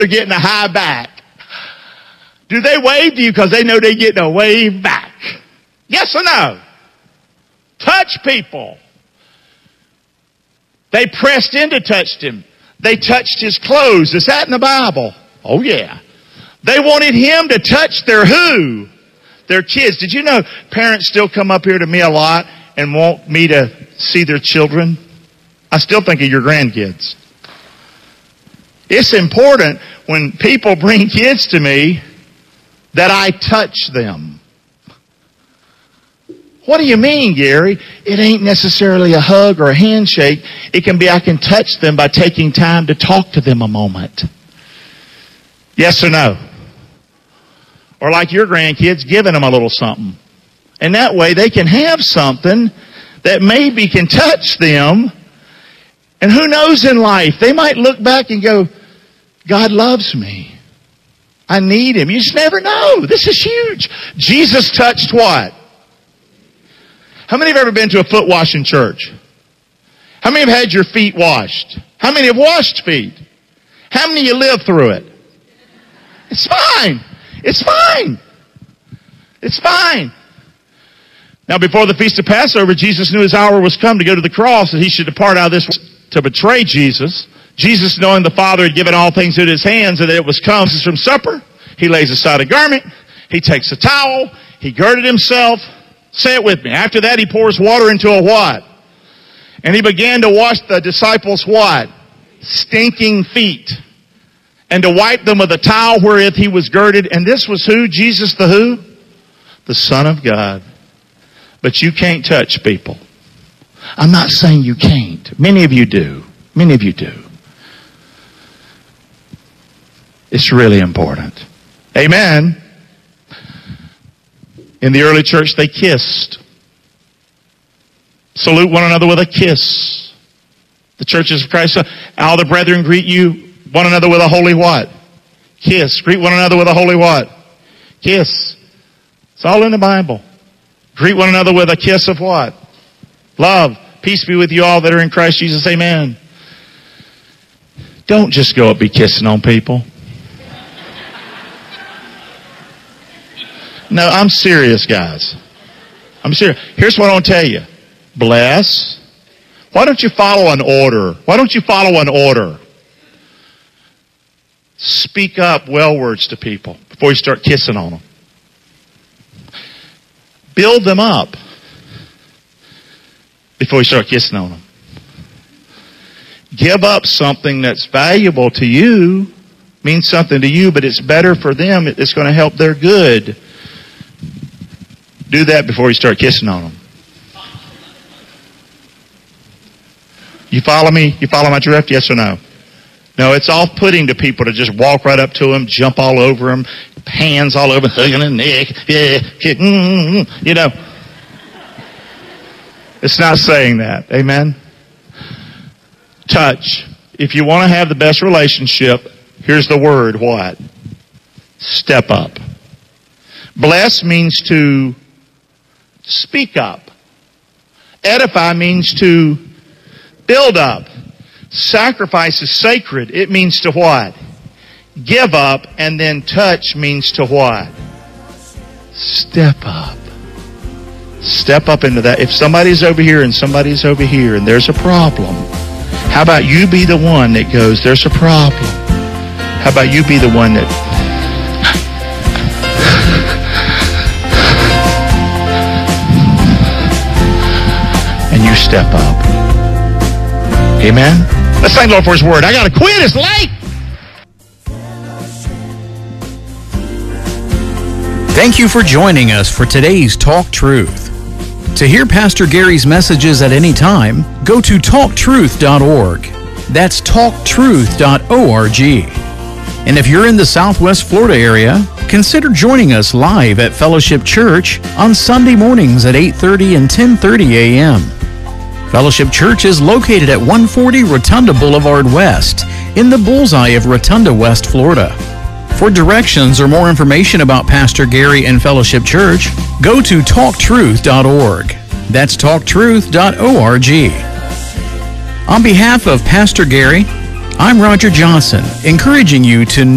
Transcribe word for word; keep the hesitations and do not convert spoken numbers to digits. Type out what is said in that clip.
they're getting a high back. Do they wave to you because they know they're getting a wave back? Yes or no? Touch people. They pressed in to touch him. They touched his clothes. Is that in the Bible? Oh, yeah. They wanted him to touch their who? Their kids. Did you know parents still come up here to me a lot and want me to see their children? I still think of your grandkids. It's important when people bring kids to me that I touch them. What do you mean, Gary? It ain't necessarily a hug or a handshake. It can be I can touch them by taking time to talk to them a moment. Yes or no? Or like your grandkids, giving them a little something. And that way they can have something that maybe can touch them. And who knows in life, they might look back and go, God loves me. I need him. You just never know. This is huge. Jesus touched what? How many have ever been to a foot washing church? How many have had your feet washed? How many have washed feet? How many of you live through it? It's fine. It's fine. It's fine. Now, before the Feast of Passover, Jesus knew his hour was come to go to the cross, and he should depart out of this to betray Jesus. Jesus, knowing the Father had given all things into his hands and that it was come from supper, he lays aside a garment, he takes a towel, he girded himself. Say it with me. After that, he pours water into a what? And he began to wash the disciples' what? Stinking feet. And to wipe them with a towel wherewith he was girded. And this was who? Jesus the who? The Son of God. But you can't touch people. I'm not saying you can't. Many of you do. Many of you do. It's really important. Amen. In the early church, they kissed. Salute one another with a kiss. The churches of Christ, all the brethren greet you, one another with a holy what? Kiss. Greet one another with a holy what? Kiss. It's all in the Bible. Greet one another with a kiss of what? Love. Peace be with you all that are in Christ Jesus. Amen. Don't just go up be kissing on people. No, I'm serious, guys. I'm serious. Here's what I want to tell you. Bless. Why don't you follow an order? Why don't you follow an order? Speak up well words to people before you start kissing on them. Build them up before you start kissing on them. Give up something that's valuable to you, means something to you, but it's better for them. It's going to help their good. Do that before you start kissing on them. You follow me? You follow my drift? Yes or no? No, it's off-putting to people to just walk right up to them, jump all over them, hands all over, hugging their neck, yeah, mm, you know. It's not saying that. Amen? Touch. If you want to have the best relationship, here's the word, what? Step up. Bless means to speak up. Edify means to build up. Sacrifice is sacred. It means to what? Give up. And then touch means to what? Step up. Step up into that. If somebody's over here and somebody's over here and there's a problem, how about you be the one that goes, there's a problem. How about you be the one that and you step up. Amen? Let's thank the Lord for His Word. I got to quit. It's late. Thank you for joining us for today's Talk Truth. To hear Pastor Gary's messages at any time, go to talk truth dot org. That's talk truth dot org. And if you're in the Southwest Florida area, consider joining us live at Fellowship Church on Sunday mornings at eight thirty and ten thirty a.m. Fellowship Church is located at one forty Rotunda Boulevard West in the bullseye of Rotunda, West Florida. For directions or more information about Pastor Gary and Fellowship Church, go to talk truth dot org. That's talk truth dot org. On behalf of Pastor Gary, I'm Roger Johnson, encouraging you to